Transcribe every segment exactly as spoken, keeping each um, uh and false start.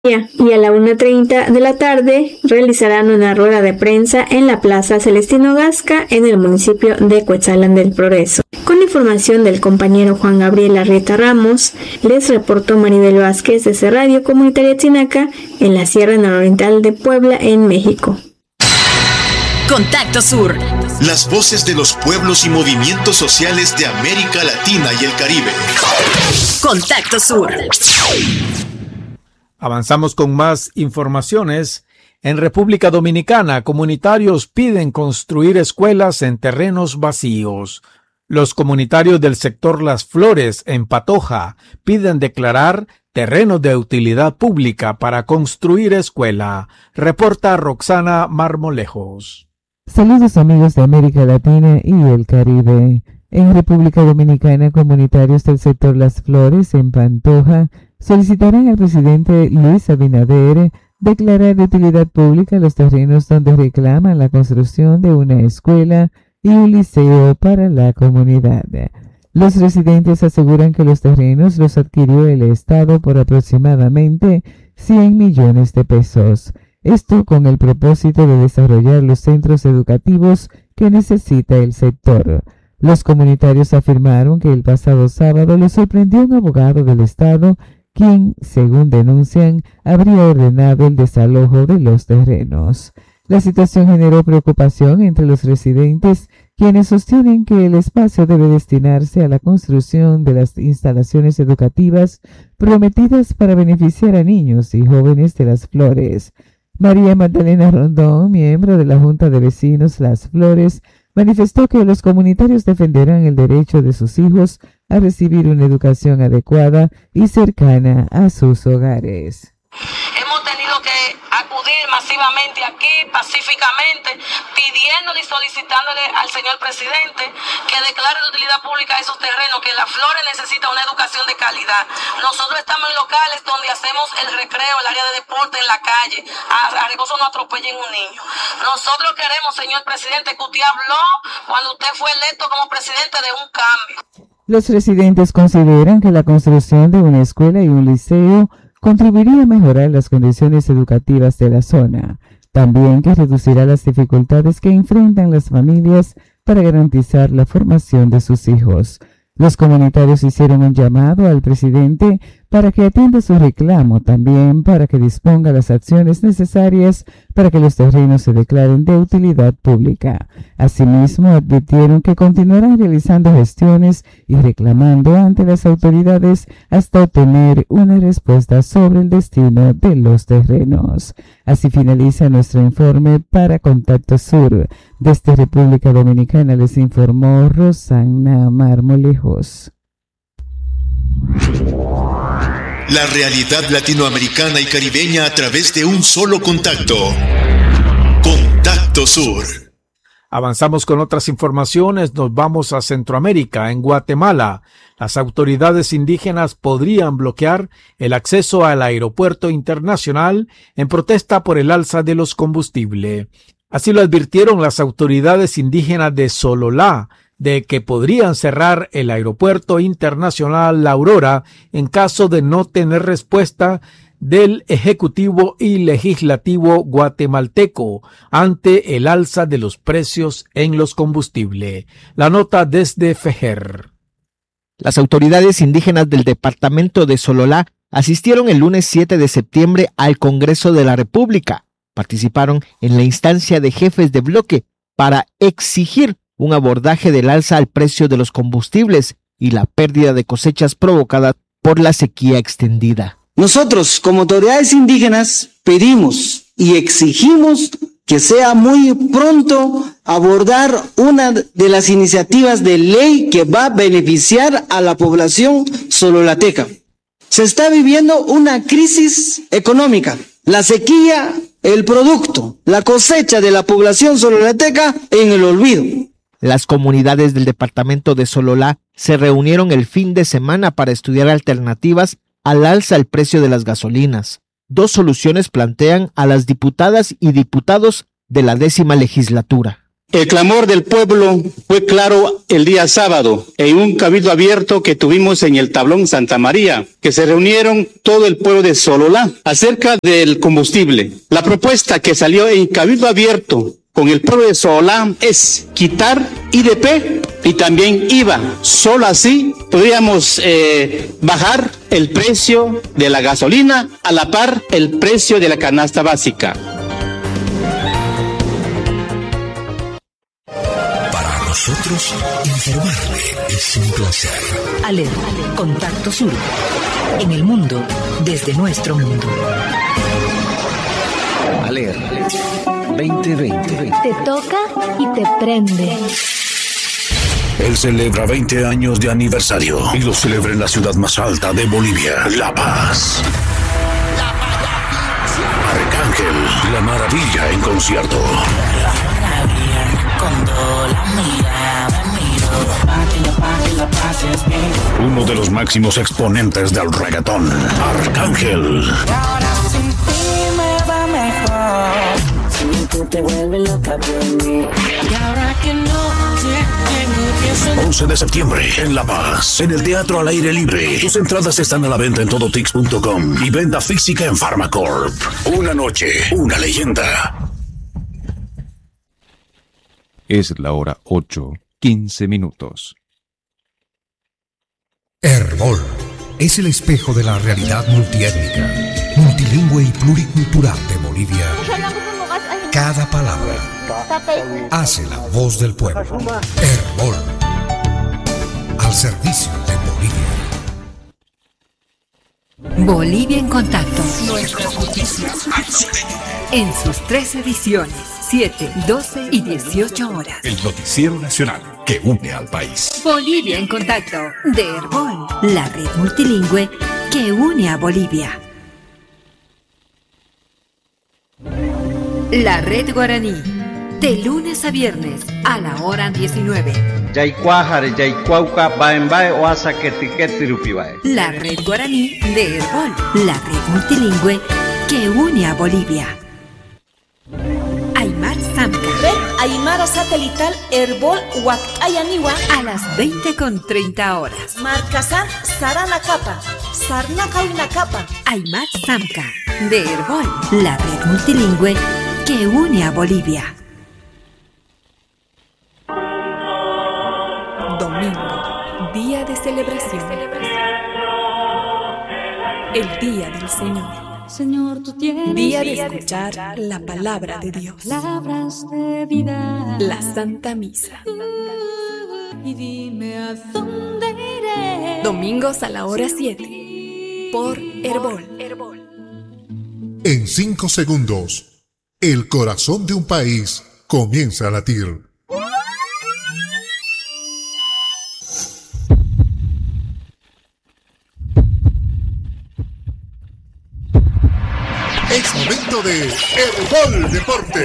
y a la una treinta de la tarde realizarán una rueda de prensa en la Plaza Celestino Gasca en el municipio de Cuetzalan del Progreso. Con información del compañero Juan Gabriel Arrieta Ramos, les reportó Maribel Vázquez desde Radio Comunitaria Chinaca en la Sierra Nororiental de Puebla, en México. Contacto Sur. Las voces de los pueblos y movimientos sociales de América Latina y el Caribe. Contacto Sur. Avanzamos con más informaciones. En República Dominicana, comunitarios piden construir escuelas en terrenos vacíos. Los comunitarios del sector Las Flores, en Patoja, piden declarar terrenos de utilidad pública para construir escuela. Reporta Roxana Marmolejos. Saludos amigos de América Latina y el Caribe. En República Dominicana, comunitarios del sector Las Flores, en Pantoja, solicitarán al presidente Luis Abinader declarar de utilidad pública los terrenos donde reclaman la construcción de una escuela y un liceo para la comunidad. Los residentes aseguran que los terrenos los adquirió el Estado por aproximadamente cien millones de pesos. Esto con el propósito de desarrollar los centros educativos que necesita el sector. Los comunitarios afirmaron que el pasado sábado les sorprendió un abogado del Estado quien, según denuncian, habría ordenado el desalojo de los terrenos. La situación generó preocupación entre los residentes, quienes sostienen que el espacio debe destinarse a la construcción de las instalaciones educativas prometidas para beneficiar a niños y jóvenes de Las Flores. María Magdalena Rondón, miembro de la Junta de Vecinos Las Flores, manifestó que los comunitarios defenderán el derecho de sus hijos a recibir una educación adecuada y cercana a sus hogares. Hemos tenido que acudir masivamente aquí, pacíficamente, pidiéndole y solicitándole al señor presidente que declare de utilidad pública esos terrenos, que Las Flores necesita una educación de calidad. Nosotros estamos en locales donde hacemos el recreo, el área de deporte en la calle, a, a recoso no atropellen un niño. Nosotros queremos, señor presidente, que usted habló cuando usted fue electo como presidente de un cambio. Los residentes consideran que la construcción de una escuela y un liceo contribuiría a mejorar las condiciones educativas de la zona, también que reducirá las dificultades que enfrentan las familias para garantizar la formación de sus hijos. Los comunitarios hicieron un llamado al presidente para que atienda su reclamo, también para que disponga las acciones necesarias para que los terrenos se declaren de utilidad pública. Asimismo, advirtieron que continuarán realizando gestiones y reclamando ante las autoridades hasta obtener una respuesta sobre el destino de los terrenos. Así finaliza nuestro informe para Contacto Sur. Desde República Dominicana les informó Rosana Marmolejos. La realidad latinoamericana y caribeña a través de un solo contacto. Contacto Sur. Avanzamos con otras informaciones, nos vamos a Centroamérica. En Guatemala, las autoridades indígenas podrían bloquear el acceso al aeropuerto internacional en protesta por el alza de los combustibles. Así lo advirtieron las autoridades indígenas de Sololá, de que podrían cerrar el aeropuerto internacional La Aurora en caso de no tener respuesta del Ejecutivo y Legislativo guatemalteco ante el alza de los precios en los combustibles. La nota desde Fejer. Las autoridades indígenas del departamento de Sololá asistieron el lunes siete de septiembre al Congreso de la República. Participaron en la instancia de jefes de bloque para exigir un abordaje del alza al precio de los combustibles y la pérdida de cosechas provocada por la sequía extendida. Nosotros, como autoridades indígenas, pedimos y exigimos que sea muy pronto abordar una de las iniciativas de ley que va a beneficiar a la población sololateca. Se está viviendo una crisis económica. La sequía, el producto, la cosecha de la población sololateca en el olvido. Las comunidades del departamento de Sololá se reunieron el fin de semana para estudiar alternativas al alza al precio de las gasolinas. Dos soluciones plantean a las diputadas y diputados de la décima legislatura. El clamor del pueblo fue claro el día sábado en un cabildo abierto que tuvimos en el Tablón Santa María, que se reunieron todo el pueblo de Sololá acerca del combustible. La propuesta que salió en cabildo abierto con el pueblo de Sololá es quitar I D P y también I V A. Solo así podríamos eh, bajar el precio de la gasolina a la par el precio de la canasta básica. Nosotros, informarle es un placer. Aler, Contacto Sur. En el mundo, desde nuestro mundo. Aler veinte veinte. Te toca y te prende. Él celebra veinte años de aniversario y lo celebra en la ciudad más alta de Bolivia, La Paz. Arcángel, la maravilla en concierto. Uno de los máximos exponentes del reggaetón, Arcángel. once de septiembre en La Paz, en el Teatro al Aire Libre. Tus entradas están a la venta en todotix punto com y venta física en Pharmacorp. Una noche, una leyenda. Es la hora ocho, quince minutos. Herbol es el espejo de la realidad multiétnica, multilingüe y pluricultural de Bolivia. Cada palabra hace la voz del pueblo. Herbol, al servicio de Bolivia. Bolivia en Contacto. Nuestras noticias en sus tres ediciones, siete, doce y dieciocho horas. El noticiero nacional que une al país. Bolivia en Contacto, de Herbol, la red multilingüe que une a Bolivia. La red guaraní, de lunes a viernes a la hora diecinueve. La red guaraní de Herbol, la red multilingüe que une a Bolivia. Aymar Samca. Red Aymara Satelital Herbol Huacayaniwa. A las veinte con treinta horas. Marcasan Sarana Capa. Sarnacauna Capa. Aymar Samca, de Herbol, la red multilingüe que une a Bolivia. Domingo, día de celebración. El día del Señor. Señor, tú tienes día de escuchar la palabra de Dios. Palabras de vida. La Santa Misa. Y dime a dónde iré. Domingos a la hora siete. Por Herbol. En cinco segundos, el corazón de un país comienza a latir. Es momento de Herbol Deportes.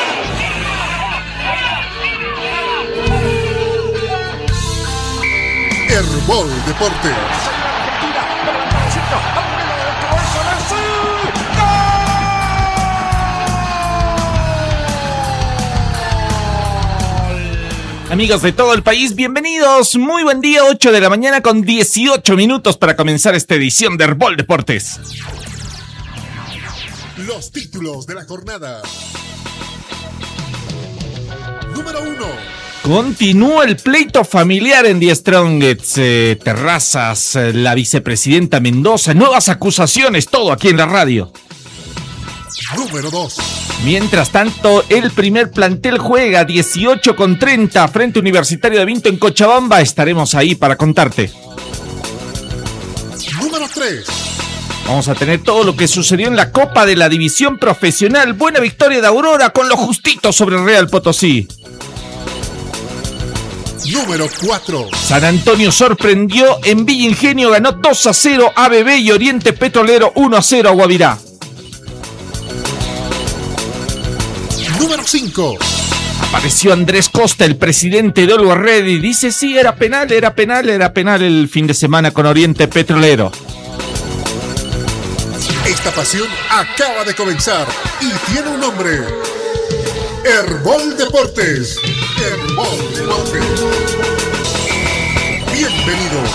Herbol Deportes. Amigos de todo el país, bienvenidos. Muy buen día, ocho de la mañana con dieciocho minutos para comenzar esta edición de Herbol Deportes. Los títulos de la jornada. Número uno. Continúa el pleito familiar en The Strongest, eh, Terrazas, eh, la vicepresidenta Mendoza, nuevas acusaciones, todo aquí en la radio. Número dos. Mientras tanto, el primer plantel juega dieciocho con treinta frente Universitario de Vinto en Cochabamba. Estaremos ahí para contarte. Número tres. Vamos a tener todo lo que sucedió en la Copa de la División Profesional. Buena victoria de Aurora con lo justito sobre Real Potosí. Número cuatro. San Antonio sorprendió en Villa Ingenio, ganó dos a cero a A B B y Oriente Petrolero uno a cero a Guavirá. Número cinco. Apareció Andrés Costa, el presidente de Always Ready. Dice sí, era penal, era penal, era penal el fin de semana con Oriente Petrolero. Esta pasión acaba de comenzar y tiene un nombre. Herbol Deportes. Herbol Deportes. Bienvenidos.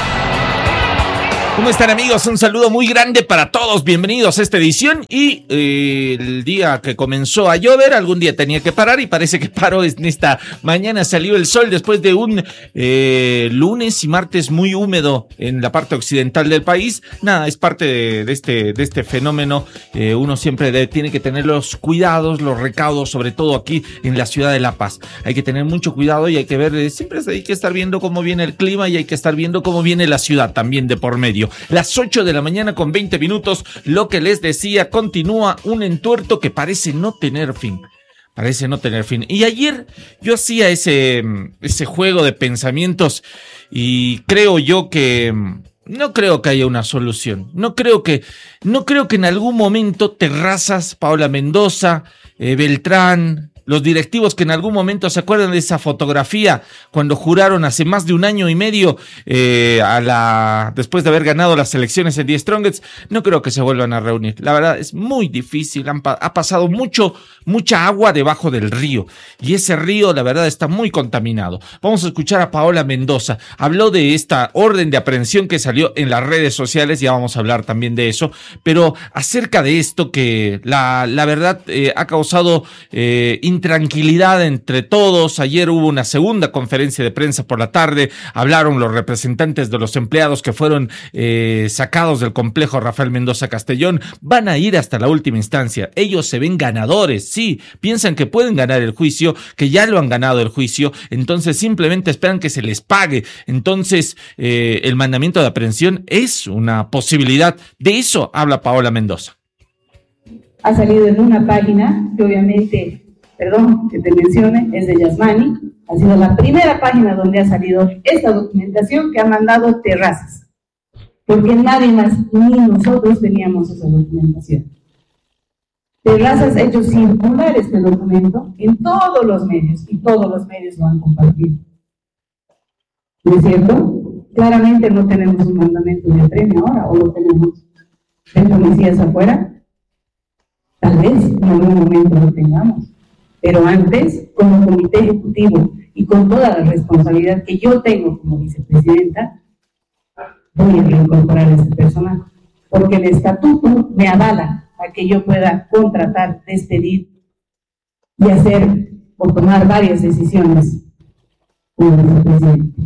¿Cómo están, amigos? Un saludo muy grande para todos. Bienvenidos a esta edición. Y eh, el día que comenzó a llover, algún día tenía que parar y parece que paró en esta mañana. Salió el sol después de un eh, lunes y martes muy húmedo en la parte occidental del país. Nada, es parte de, de, este, de este fenómeno. Eh, uno siempre debe, tiene que tener los cuidados, los recaudos, sobre todo aquí en la ciudad de La Paz. Hay que tener mucho cuidado y hay que ver, eh, siempre hay que estar viendo cómo viene el clima y hay que estar viendo cómo viene la ciudad también de por medio. Las ocho de la mañana con veinte minutos, lo que les decía, continúa un entuerto que parece no tener fin. Parece no tener fin. Y ayer yo hacía ese, ese juego de pensamientos y creo yo que no creo que haya una solución. No creo que, no creo que en algún momento Terrazas, Paola Mendoza, eh, Beltrán, los directivos que en algún momento se acuerdan de esa fotografía cuando juraron hace más de un año y medio eh, a la después de haber ganado las elecciones en The Strongest, no creo que se vuelvan a reunir. La verdad es muy difícil, han, ha pasado mucho, mucha agua debajo del río y ese río la verdad está muy contaminado. Vamos a escuchar a Paola Mendoza. Habló de esta orden de aprehensión que salió en las redes sociales, ya vamos a hablar también de eso, pero acerca de esto que la, la verdad eh, ha causado eh, intranquilidad entre todos. Ayer hubo una segunda conferencia de prensa por la tarde, hablaron los representantes de los empleados que fueron eh, sacados del complejo Rafael Mendoza Castellón, van a ir hasta la última instancia, ellos se ven ganadores, sí, piensan que pueden ganar el juicio, que ya lo han ganado el juicio, entonces simplemente esperan que se les pague, entonces eh, el mandamiento de aprehensión es una posibilidad, de eso habla Paola Mendoza. Ha salido en una página que obviamente perdón, que te mencione, es de Yasmani, ha sido la primera página donde ha salido esta documentación que ha mandado Terrazas, porque nadie más, ni nosotros teníamos esa documentación. Terrazas ha hecho circular este documento en todos los medios, y todos los medios lo han compartido. ¿No es cierto? Claramente no tenemos un mandamiento de apremio ahora, o lo tenemos de policías afuera, tal vez en algún momento lo tengamos. Pero antes, como comité ejecutivo y con toda la responsabilidad que yo tengo como vicepresidenta, voy a reincorporar a este personaje, porque el estatuto me avala a que yo pueda contratar, despedir y hacer o tomar varias decisiones como vicepresidente.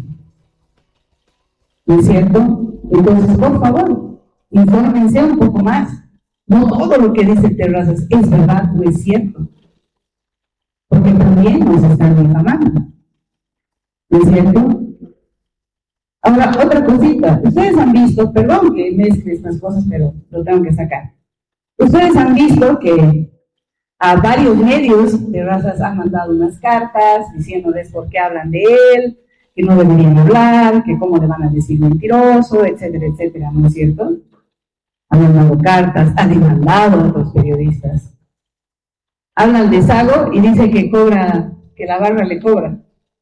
¿No es cierto? Entonces, por favor, infórmense un poco más. No todo lo que dice Terrazas es verdad o es cierto, porque también nos están difamando, ¿no es cierto? Ahora, otra cosita, ustedes han visto, perdón que mezcle estas cosas, pero lo tengo que sacar. Ustedes han visto que a varios medios Terrazas han mandado unas cartas diciéndoles por qué hablan de él, que no deberían hablar, que cómo le van a decir mentiroso, etcétera, etcétera, ¿no es cierto? Han mandado cartas, han demandado a otros periodistas. Hablan de Sago y dice que cobra, que la barra le cobra.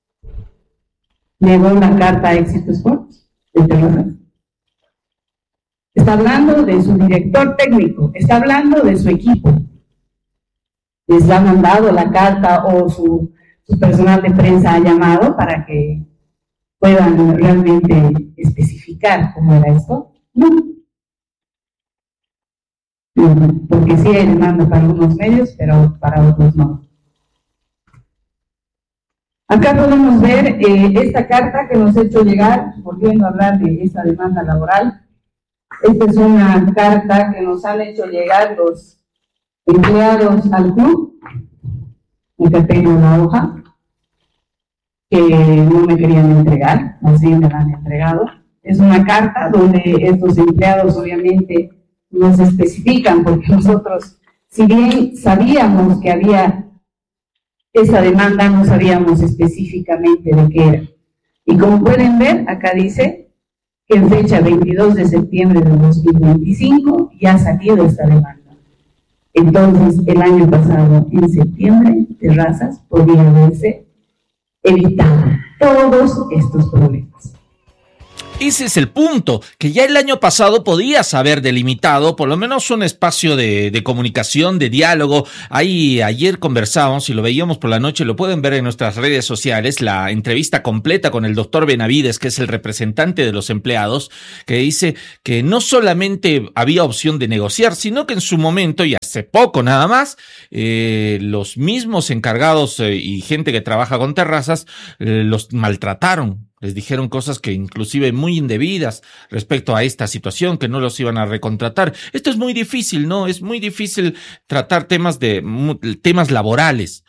Negó una carta a Éxito Sports de Terrazas. Está hablando de su director técnico, está hablando de su equipo. Les ha mandado la carta o su, su personal de prensa ha llamado para que puedan realmente especificar cómo era esto. No. Porque sí hay demanda para algunos medios, pero para otros no. Acá podemos ver eh, esta carta que nos ha hecho llegar, volviendo a hablar de esta demanda laboral. Esta es una carta que nos han hecho llegar los empleados al club. Acá tengo una hoja que no me querían entregar, así me la han entregado. Es una carta donde estos empleados obviamente nos especifican, porque nosotros, si bien sabíamos que había esa demanda, no sabíamos específicamente de qué era. Y como pueden ver, acá dice que en fecha veintidós de septiembre de dos mil veinticinco ya ha salido esta demanda. Entonces, el año pasado, en septiembre, Terrazas podía haberse evitado todos estos problemas. Ese es el punto, que ya el año pasado podías haber delimitado por lo menos un espacio de, de comunicación, de diálogo. Ahí ayer conversábamos y lo veíamos por la noche, lo pueden ver en nuestras redes sociales, la entrevista completa con el doctor Benavides, que es el representante de los empleados, que dice que no solamente había opción de negociar, sino que en su momento, y hace poco nada más, eh, los mismos encargados eh, y gente que trabaja con terrazas eh, los maltrataron. Les dijeron cosas que inclusive muy indebidas respecto a esta situación, que no los iban a recontratar. Esto es muy difícil, ¿no? Es muy difícil tratar temas de temas laborales,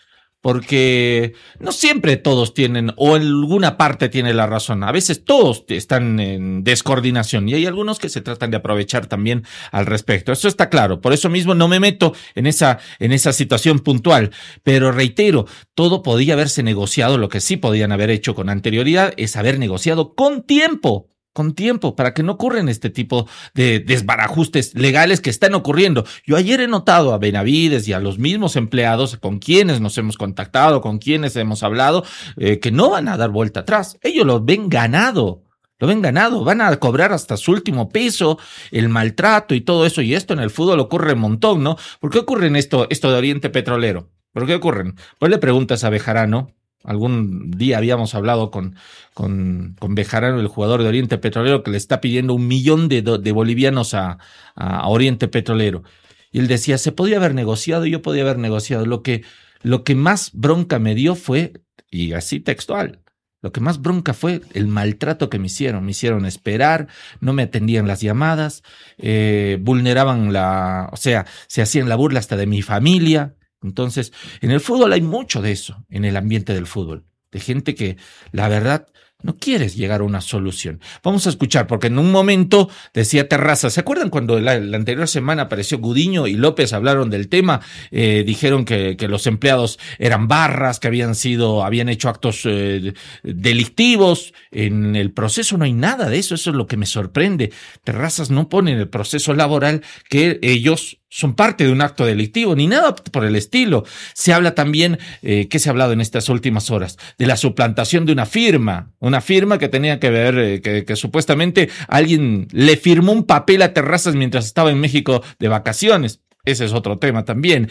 porque no siempre todos tienen, o en alguna parte tiene la razón. A veces todos están en descoordinación y hay algunos que se tratan de aprovechar también al respecto. Eso está claro. Por eso mismo no me meto en esa, en esa situación puntual. Pero reitero, todo podía haberse negociado. Lo que sí podían haber hecho con anterioridad es haber negociado con tiempo. Con tiempo, para que no ocurran este tipo de desbarajustes legales que están ocurriendo. Yo ayer he notado a Benavides y a los mismos empleados con quienes nos hemos contactado, con quienes hemos hablado, eh, que no van a dar vuelta atrás. Ellos lo ven ganado, lo ven ganado, van a cobrar hasta su último peso, el maltrato y todo eso. Y esto en el fútbol ocurre un montón, ¿no? ¿Por qué ocurre en esto, esto de Oriente Petrolero? ¿Por qué ocurren? Pues le preguntas a Bejarano. Algún día habíamos hablado con, con, con Bejarano, el jugador de Oriente Petrolero, que le está pidiendo un millón de, de bolivianos a, a Oriente Petrolero. Y él decía, se podía haber negociado, yo podía haber negociado. Lo que, lo que más bronca me dio fue, y así textual, lo que más bronca fue el maltrato que me hicieron. Me hicieron esperar, no me atendían las llamadas, eh, vulneraban la, o sea, se hacían la burla hasta de mi familia. Entonces, en el fútbol hay mucho de eso, en el ambiente del fútbol, de gente que, la verdad, no quieres llegar a una solución. Vamos a escuchar, porque en un momento decía Terrazas, ¿se acuerdan cuando la, la anterior semana apareció Gudiño y López hablaron del tema? Eh, dijeron que, que los empleados eran barras, que habían sido, habían hecho actos eh, delictivos. En el proceso no hay nada de eso, eso es lo que me sorprende. Terrazas no pone en el proceso laboral que ellos son parte de un acto delictivo, ni nada por el estilo. Se habla también, eh, ¿qué se ha hablado en estas últimas horas? De la suplantación de una firma, una firma que tenía que ver, eh, que, que supuestamente alguien le firmó un papel a Terrazas mientras estaba en México de vacaciones. Ese es otro tema también.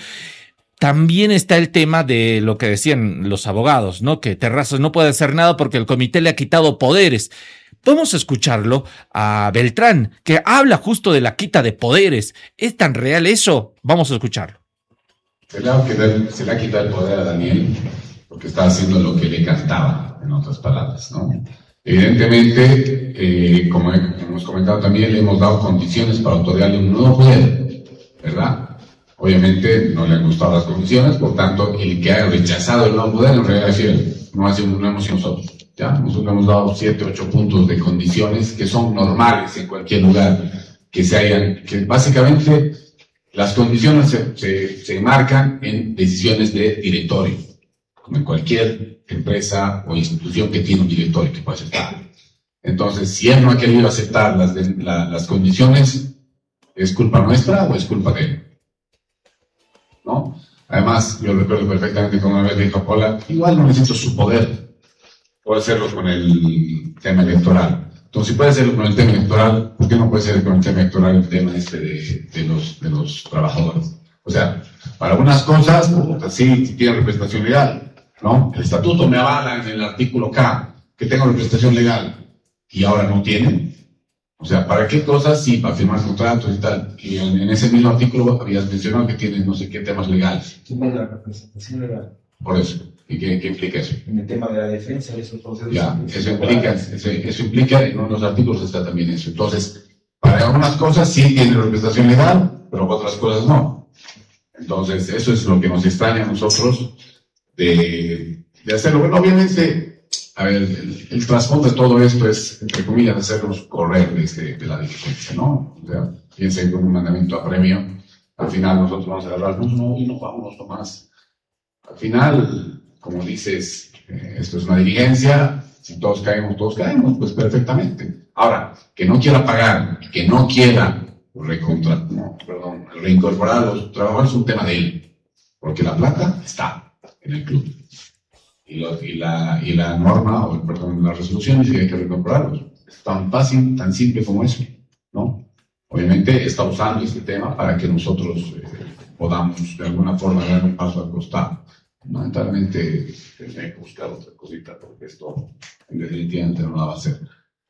También está el tema de lo que decían los abogados, ¿no? Que Terrazas no puede hacer nada porque el comité le ha quitado poderes. Vamos a escucharlo a Beltrán, que habla justo de la quita de poderes. ¿Es tan real eso? Vamos a escucharlo. Se le ha, quitado, se le ha quitado el poder a Daniel porque está haciendo lo que le cantaba, en otras palabras, ¿no? Evidentemente, eh, como hemos comentado también, le hemos dado condiciones para otorgarle un nuevo poder, ¿verdad? Obviamente no le han gustado las condiciones, por tanto, el que ha rechazado el nuevo poder en realidad es él, no, ha sido, no hemos sido nosotros. ¿Ya? Nosotros hemos dado siete, ocho puntos de condiciones que son normales en cualquier lugar que se hayan, que básicamente las condiciones se, se, se marcan en decisiones de directorio, como en cualquier empresa o institución que tiene un directorio que puede aceptar. Entonces, si él no ha querido aceptar las, de, la, las condiciones, ¿es culpa nuestra o es culpa de él? ¿No? Además, yo recuerdo perfectamente como una vez dijo Pola, igual no necesito su poder. Puede hacerlo con el tema electoral. Entonces, si puede hacerlo con el tema electoral, ¿por qué no puede ser con el tema electoral el tema este de, de, los, de los trabajadores? O sea, para algunas cosas, pues, sí, sí tiene representación legal, ¿no? El estatuto me avala en el artículo K, que tengo representación legal, y ahora no tienen. O sea, ¿para qué cosas? Sí, para firmar contratos y tal. Y en, en ese mismo artículo habías mencionado que tienes no sé qué temas legales. Tiene la representación legal. Por eso. ¿Y qué, qué implica eso? En el tema de la defensa de esos procesos. Ya, eso implica, eso, eso implica, en unos artículos está también eso. Entonces, para algunas cosas sí tiene representación legal, pero para otras cosas no. Entonces, eso es lo que nos extraña a nosotros de, de hacerlo. Bueno, obviamente, a ver, el, el trasfondo de todo esto es, entre comillas, hacernos correr de, este, de la diligencia, ¿no? O sea, piensen con un mandamiento a premio, al final nosotros vamos a agarrarnos no, y no vamos más. Al final, como dices, eh, esto es una diligencia, si todos caemos, todos caemos, pues perfectamente. Ahora, que no quiera pagar, que no quiera recontra, no, perdón, reincorporar a los trabajadores es un tema de él, porque la plata está en el club. Y, lo, y, la, y la norma, o perdón, la resolución dice que hay que reincorporarlos. Es tan fácil, tan simple como eso, ¿no? Obviamente está usando este tema para que nosotros eh, podamos de alguna forma dar un paso al costado. Fundamentalmente tendré que buscar otra cosita porque esto definitivamente no la va a hacer.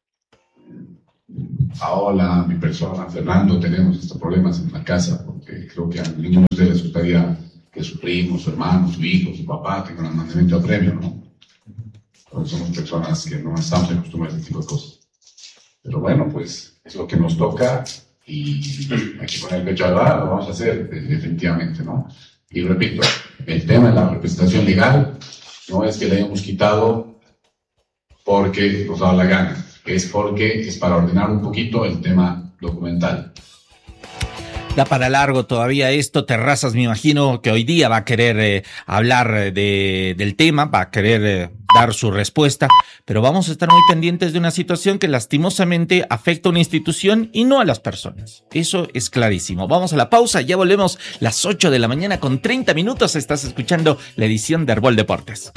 Paola, mi persona, Fernando, tenemos estos problemas en la casa porque creo que a ninguno de ustedes les gustaría que su primo, su hermano, su hijo, su papá tengan un mandamiento a premio, ¿no? Porque somos personas que no estamos acostumbrados a este tipo de cosas. Pero bueno, pues es lo que nos toca y aquí con el pecho al lado lo vamos a hacer definitivamente, ¿no? Y repito, el tema de la representación legal no es que le hayamos quitado porque nos da la gana, es porque es para ordenar un poquito el tema documental. Da para largo todavía esto. Terrazas, me imagino que hoy día va a querer eh, hablar de, del tema, va a querer eh, dar su respuesta, pero vamos a estar muy pendientes de una situación que lastimosamente afecta a una institución y no a las personas. Eso es clarísimo. Vamos a la pausa, ya volvemos las ocho de la mañana con treinta minutos. Estás escuchando la edición de Herbol Deportes.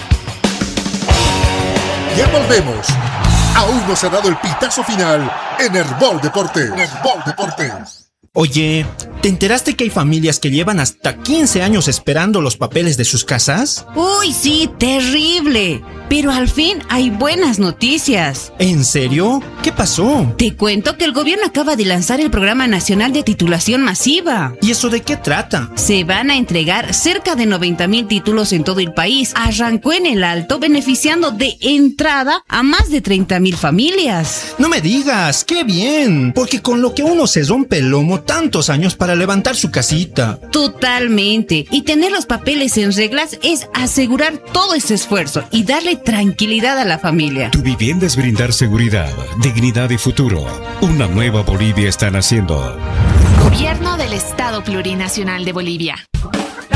Ya volvemos. Aún no se ha dado el pitazo final en Herbol Deportes. Herbol Deportes. Oye, ¿te enteraste que hay familias que llevan hasta quince años esperando los papeles de sus casas? Uy, sí, terrible. Pero al fin hay buenas noticias. ¿En serio? ¿Qué pasó? Te cuento que el gobierno acaba de lanzar el Programa Nacional de Titulación Masiva. ¿Y eso de qué trata? Se van a entregar cerca de noventa mil títulos en todo el país. Arrancó en el Alto, beneficiando de entrada a más de treinta mil familias. No me digas, ¡qué bien! Porque con lo que uno se rompe el lomo tantos años para levantar su casita. Totalmente. Y tener los papeles en reglas es asegurar todo ese esfuerzo y darle tranquilidad a la familia. Tu vivienda es brindar seguridad, dignidad y futuro. Una nueva Bolivia está naciendo. Gobierno del Estado Plurinacional de Bolivia.